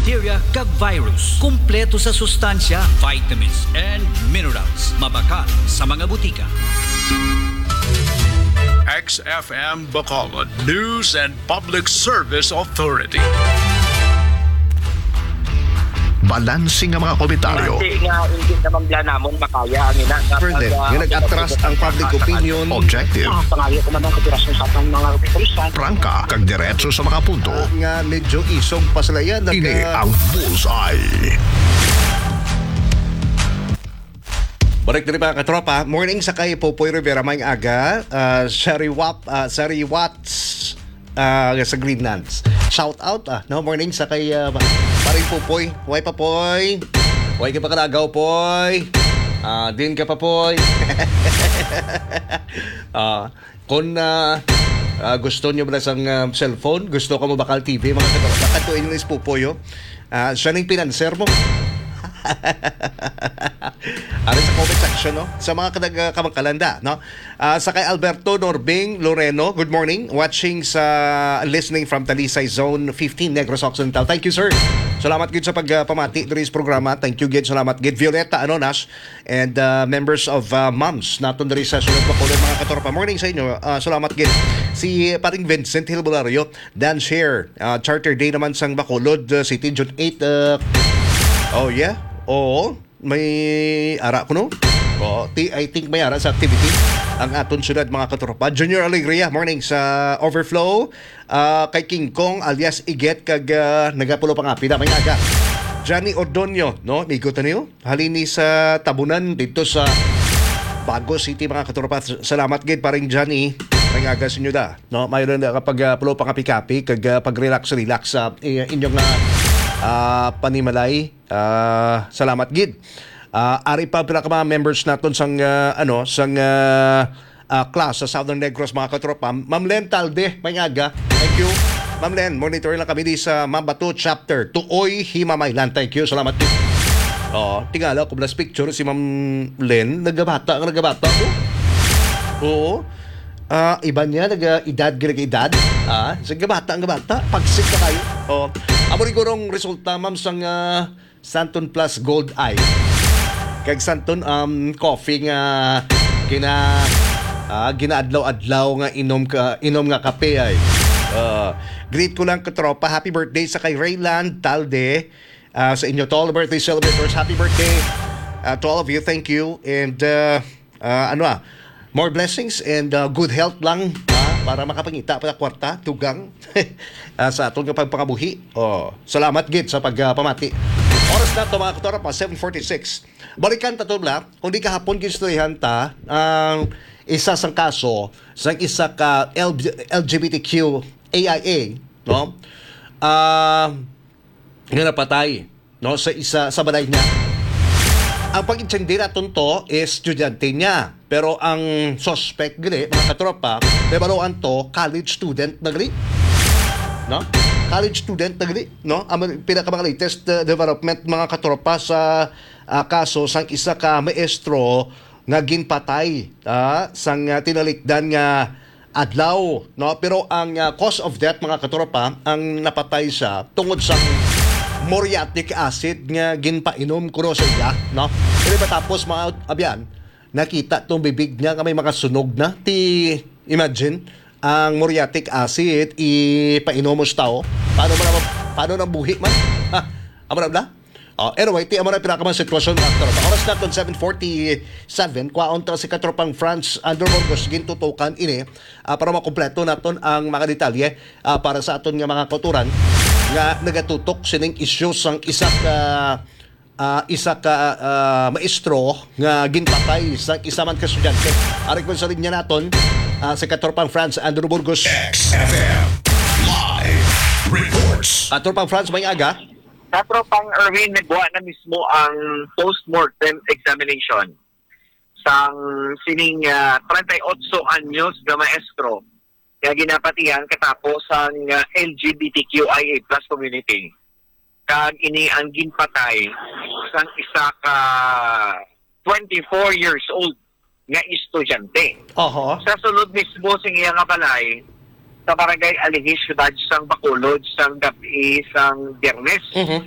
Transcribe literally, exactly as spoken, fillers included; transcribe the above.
bacteria kag virus. Kumpleto sa sustansya, vitamins and minerals. Mabakal sa mga butika. X F M Bacolod News and Public Service Authority. Balansing ang mga komentaryo. Hindi nga, hindi naman bla namon makaya ang ina. Further, yung nag-atras ang public opinion. Objective. Ang pangayo ko naman kapirasyon sa atong mga pulisan. Prangka, kag diretso sa mga punto. Ah, nga medyo isong pasalayan. Nag, Ini ang Bullseye. Balik na rin mga katropa. Morning sa kay Popoy Rivera, may aga. Uh, Sariwap, uh, Sariwats uh, sa Greenlands. Shout out ah. No, morning sa kay uh, paring Popoy. Huwag pa, Poy. Huwag ka pa kalagaw, Poy. Uh, din ka pa, Poy. uh, kung uh, uh, gusto nyo ba ng uh, cellphone, gusto ka mo bakal T V, mga katropa, katuin nyo is Popoy. Oh. Uh, siya na yung pinanser mo. Ano sa comment section, no? Sa mga kadag kamangkalanda, no? Uh, sa kay Alberto Norbing Loreno, good morning. Watching sa listening from Talisay Zone fifteen, Negros Occidental. Thank you, sir. Salamat gid sa pagpamati uh, sa programa. Thank you gid. Salamat gid. Violeta Anonas and uh, members of uh, Moms naton diri sa sunod pa mga katorpa. Morning sa inyo. Uh, salamat gid. Si paring Vincent Hilbolario, Dan Share, uh, Charter Day naman sang Bacolod uh, City June eight. Uh, oh yeah. Oo, may ara ko no? Oo, t- I think may ara sa activity ang aton sunod mga katropa. Junior Alegria, morning sa Overflow. Uh, kay King Kong alias Iget kag uh, nagapulo pa nga pina may aga. Johnny Ordonio, no? Migutan niyo. Halini sa Tabunan dito sa Bago City mga katropa. Salamat gid paring Johnny. May aga sa inyo da, no? Mayroon na kapag uh, pulo pa nga pikapi kag uh, pag relax relax sa uh, inyong na uh, Uh, panimalay. Uh, salamat gid. Uh, ari pa pila ka mga members naton sang uh, ano sang uh, uh, class sa Southern Negros mga katropa. Ma'am Len Talde, may aga. Thank you. Ma'am Len, monitor lang kami di sa Mambato chapter Tuoy Himamaylan. Thank you. Salamat gid. Oh, tingala ko blast picture si Ma'am Len, nagabata, ang nagabata ko. Oo. Ah, uh, iba niya nag-edad gila edad. Ah, sa gabata ang gabata, pagsik na kayo. Oh. Amo rin ko rong resulta ma'am sang uh, Santon Plus Gold Eye. Kag Santon um coffee nga kina uh, ginaadlaw-adlaw nga inom ka inom nga kape ay. Uh, greet ko lang katropa, happy birthday sa kay Rayland Talde. Uh, sa inyo to all the birthday celebrators, happy birthday uh, to all of you. Thank you and uh, uh, ano ah more blessings and uh, good health lang uh, para makapangita pa kwarta, tugang uh, sa atong pagpangabuhi. Oh, salamat gid sa pagpamati. Uh, Oras na ito mga katora pa, seven forty-six. Balikan ta ito bla, kung di kahapon gistorihan ta, ang uh, isa sang kaso sa isa ka L G B T Q A I A, no? Uh, nga napatay, no? Sa isa, sa balay niya. Ang pag-intindi natin to is estudyante niya. Pero ang suspect gini, mga katropa, debaluan to, college student na gini. No? College student na gini. No? Ang pinakamang latest uh, development, mga katropa, sa uh, kaso sang isa ka maestro nga ginpatay. Uh, sang uh, tinalikdan nga adlaw. No? Pero ang uh, cause of death, mga katropa, ang napatay siya tungod sa muriatic acid nga ginpainom kuno sa iya, no? Pero tapos mga abyan, nakita tong bibig niya nga may mga sunog na. Ti imagine ang muriatic acid ipainom mo sa tao. Paano man paano nang buhi man? Ha? Amo na bla? Oh, anyway, ti amo na pinakamang sitwasyon ng tropa. Oras naton seven forty-seven, kwaon ta si katropang France Andrew Burgos gintutukan ini uh, para makumpleto naton ang mga detalye uh, para sa aton nga mga kauturan nga nagatutok sining isyu sang isa ka uh, isa ka uh, maestro nga ginpatay sa isa man ka estudyante. Ari ko sa linya naton uh, sa katropang France Andrew Burgos. X F M Live Reports. Katropang France may aga. Katropang Erwin, nagbuha na mismo ang post-mortem examination sang sining uh, thirty-eight anyos nga maestro kaya ginapatihan katapos ang uh, L G B T Q I A plus community. Kag ini ang ginpatay sang isa ka twenty-four years old nga estudyante. Oho. Sa sulod mismo sing iya nga balay sa barangay Alihis, Ciudad sang Bacolod, sang gabi sang Biyernes. Mm-hmm.